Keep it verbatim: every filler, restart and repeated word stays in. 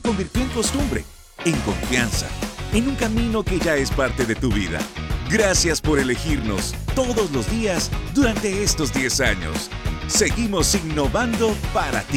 convirtió en costumbre, en confianza, en un camino que ya es parte de tu vida. Gracias por elegirnos todos los días durante estos diez años. Seguimos innovando para ti.